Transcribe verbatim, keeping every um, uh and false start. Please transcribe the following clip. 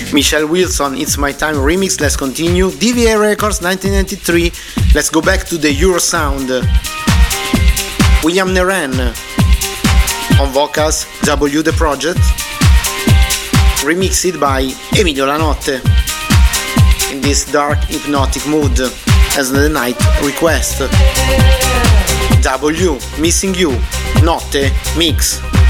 Michelle Wilson, It's My Time remix. Let's continue. D V A Records nineteen ninety-three. Let's go back to the Euro sound. William Neren on vocals, W The Project, remixed by Emilio Lanotte in this dark hypnotic mood as the night request. W, Missing You, Notte, Mix.